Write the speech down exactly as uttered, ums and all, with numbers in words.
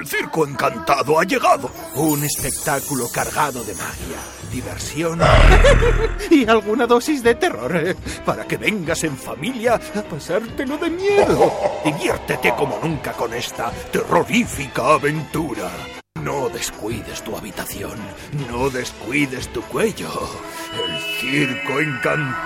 El Circo Encantado ha llegado. Un espectáculo cargado de magia, diversión y alguna dosis de terror, ¿eh? Para que vengas en familia a pasártelo de miedo. Diviértete como nunca con esta terrorífica aventura. No descuides tu habitación, no descuides tu cuello. El Circo Encantado